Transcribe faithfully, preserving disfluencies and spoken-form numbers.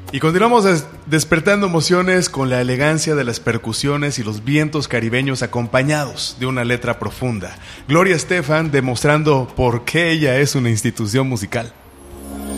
Y continuamos des- despertando emociones con la elegancia de las percusiones y los vientos caribeños acompañados de una letra profunda. Gloria Estefan demostrando por qué ella es una institución musical.